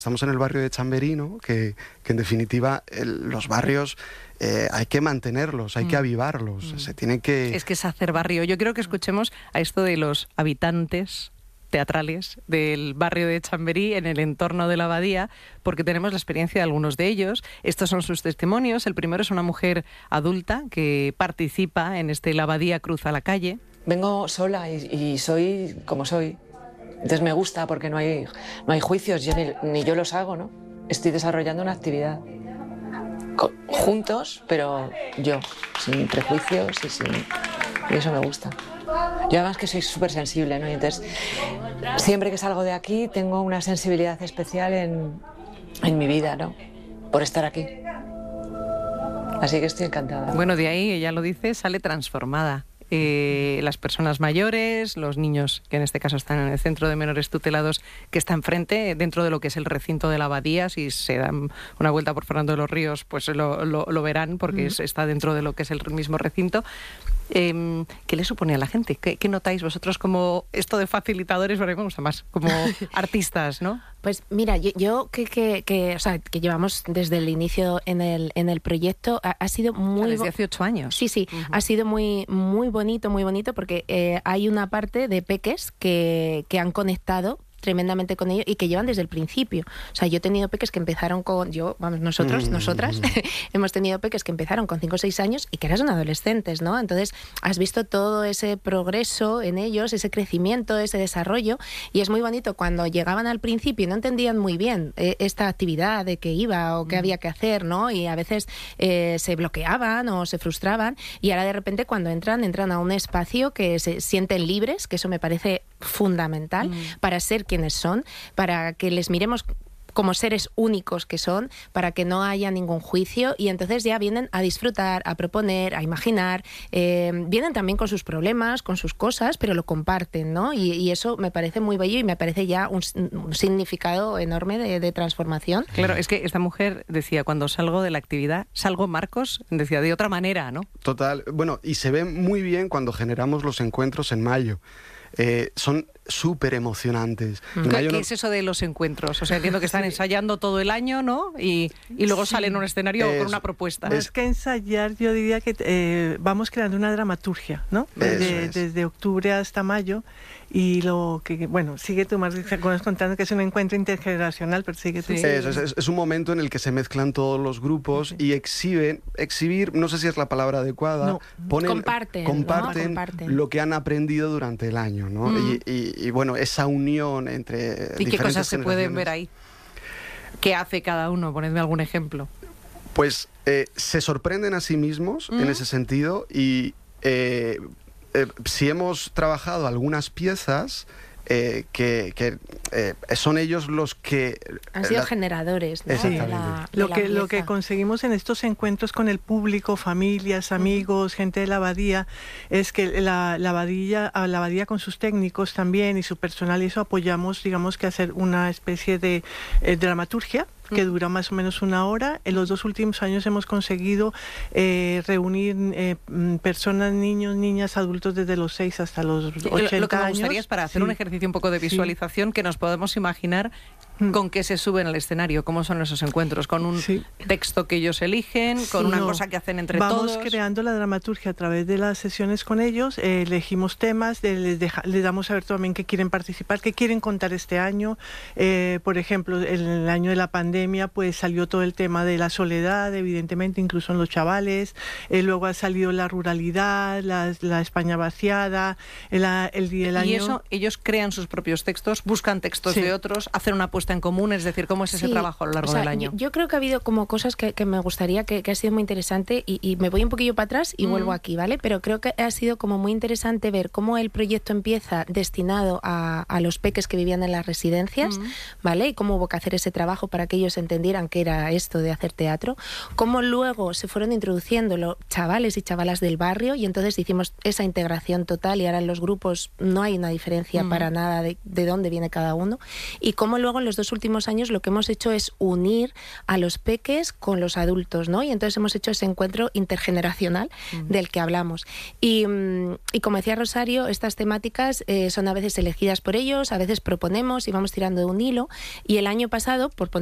Estamos en el barrio de Chamberí, ¿no? Que en definitiva los barrios hay que mantenerlos, hay que avivarlos, se tiene que... Es que es hacer barrio. Yo creo que escuchemos a esto de los habitantes teatrales del barrio de Chamberí en el entorno de la abadía, porque tenemos la experiencia de algunos de ellos. Estos son sus testimonios. El primero es una mujer adulta que participa en La abadía cruza la calle. Vengo sola y soy como soy. Entonces me gusta porque no hay juicios, ni yo los hago, ¿no? Estoy desarrollando una actividad juntos, pero yo, sin prejuicios y eso me gusta. Yo además que soy súper sensible, ¿no? Y entonces siempre que salgo de aquí tengo una sensibilidad especial en mi vida, ¿no? Por estar aquí. Así que estoy encantada. Bueno, de ahí, ella lo dice, sale transformada. Las personas mayores, los niños que en este caso están en el centro de menores tutelados que está enfrente, dentro de lo que es el recinto de la abadía. Si se dan una vuelta por Fernando de los Ríos, pues lo verán porque está dentro de lo que es el mismo recinto. ¿Qué le supone a la gente? ¿Qué notáis vosotros como esto de facilitadores? Porque me gusta más, como artistas, ¿no? Pues mira, yo que llevamos desde el inicio en el proyecto, ha sido muy... Desde hace 8 años. Sí, ha sido muy bonito porque hay una parte de peques que han conectado tremendamente con ello y que llevan desde el principio. O sea, yo he tenido peques que empezaron nosotras, hemos tenido peques que empezaron con 5 o 6 años y que ahora son adolescentes, ¿no? Entonces, has visto todo ese progreso en ellos, ese crecimiento, ese desarrollo, y es muy bonito cuando llegaban al principio y no entendían muy bien esta actividad, de qué iba o qué había que hacer, ¿no? Y a veces se bloqueaban o se frustraban, y ahora de repente cuando entran a un espacio que se sienten libres, que eso me parece fundamental para ser quienes son, para que les miremos como seres únicos que son, para que no haya ningún juicio, y entonces ya vienen a disfrutar, a proponer, a imaginar, vienen también con sus problemas, con sus cosas, pero lo comparten, ¿no? Y eso me parece muy bello y me parece ya un significado enorme de transformación. Claro, es que esta mujer decía, cuando salgo de la actividad, salgo, Marcos, decía, de otra manera, ¿no? Total, bueno, y se ve muy bien cuando generamos los encuentros en mayo. Son súper emocionantes. ¿Qué es eso de los encuentros? O sea, entiendo que están ensayando todo el año, ¿no? Y luego salen a un escenario con una propuesta. Más que ensayar, yo diría que vamos creando una dramaturgia, ¿no? Desde octubre hasta mayo. Y lo que, bueno, sigue tú más contando que es un encuentro intergeneracional, pero sigue tú. Sí. Es un momento en el que se mezclan todos los grupos y exhibir, no sé si es la palabra adecuada, comparten lo que han aprendido durante el año, ¿no? Y bueno, esa unión entre diferentes ¿Y qué cosas se pueden generaciones. ver ahí? ¿Qué hace cada uno? Ponedme algún ejemplo. Pues se sorprenden a sí mismos en ese sentido, y si hemos trabajado algunas piezas que son ellos los que han sido generadores, ¿no? Lo que conseguimos en estos encuentros con el público, familias, amigos, gente de la abadía, es que la abadía con sus técnicos también y su personal, y eso apoyamos, digamos, que hacer una especie de dramaturgia que dura más o menos 1 hora. En los 2 últimos años hemos conseguido reunir personas, niños, niñas, adultos desde los 6 hasta los 80 años. Lo que me gustaría es, para hacer un ejercicio un poco de visualización, que nos podemos imaginar con qué se suben al escenario, cómo son esos encuentros, con un texto que ellos eligen, con una cosa que hacen entre todos. Vamos creando la dramaturgia a través de las sesiones con ellos, elegimos temas, les damos a ver también qué quieren participar, qué quieren contar este año. Por ejemplo, en el año de la pandemia, pues salió todo el tema de la soledad, evidentemente, incluso en los chavales. Luego ha salido la ruralidad, la España vaciada, el año... Y eso, ellos crean sus propios textos, buscan textos de otros, hacen una puesta en común, es decir, ¿cómo es ese trabajo a lo largo del año? Yo creo que ha habido como cosas que me gustaría, que ha sido muy interesante, y me voy un poquillo para atrás y vuelvo aquí, ¿vale? Pero creo que ha sido como muy interesante ver cómo el proyecto empieza destinado a los peques que vivían en las residencias, ¿vale? Y cómo hubo que hacer ese trabajo para que ellos entendieran qué era esto de hacer teatro, cómo luego se fueron introduciendo los chavales y chavalas del barrio, y entonces hicimos esa integración total, y ahora en los grupos no hay una diferencia para nada de dónde viene cada uno, y cómo luego en los 2 2 últimos años lo que hemos hecho es unir a los peques con los adultos, ¿no? Y entonces hemos hecho ese encuentro intergeneracional del que hablamos. Y como decía Rosario, estas temáticas son a veces elegidas por ellos, a veces proponemos y vamos tirando de un hilo. Y el año pasado, por